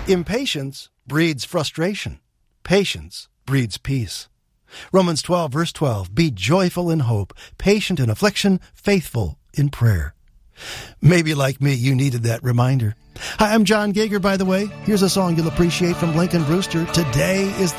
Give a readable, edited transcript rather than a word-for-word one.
Impatience breeds frustration. Patience breeds peace. Romans 12, verse 12, be joyful in hope, patient in affliction, faithful in prayer. Maybe like me, you needed that reminder. Hi, I'm John Gager, by the way. Here's a song you'll appreciate from Lincoln Brewster. Today is the